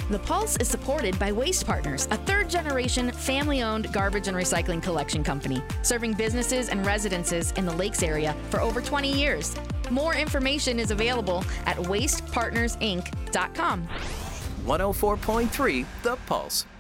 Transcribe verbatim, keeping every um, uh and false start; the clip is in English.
The Pulse is supported by Waste Partners, a third-generation, family-owned garbage and recycling collection company, serving businesses and residences in the Lakes area for over twenty years. More information is available at waste partners inc dot com. one oh four point three The Pulse.